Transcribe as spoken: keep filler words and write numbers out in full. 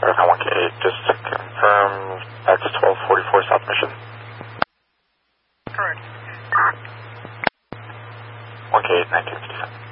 Verify one K eight, just to confirm, X twelve forty-four South Mission. Correct. one K eight, nineteen fifty-seven.